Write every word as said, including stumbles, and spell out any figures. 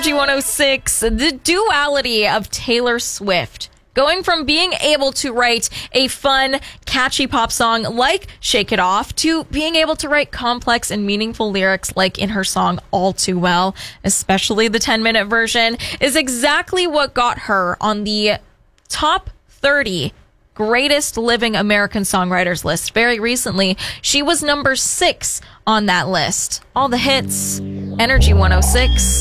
Energy one oh six, the duality of Taylor Swift. Going from being able to write a fun, catchy pop song like Shake It Off to being able to write complex and meaningful lyrics like in her song All Too Well, especially the ten-minute version, is exactly what got her on the top thirty greatest living American songwriters list. Very recently, she was number six on that list. All the hits, Energy one oh six.